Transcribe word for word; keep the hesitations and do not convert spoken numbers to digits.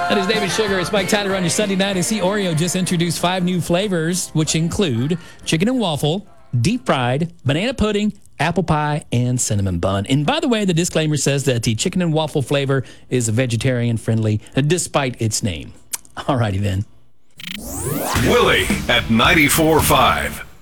That is David Sugar. It's Mike Tyler on your Sunday night. I see Oreo just introduced five new flavors, which include chicken and waffle, deep fried, banana pudding, apple pie, and cinnamon bun. And by the way, the disclaimer says that the chicken and waffle flavor is vegetarian friendly, despite its name. All righty then. Willie at ninety-four point five.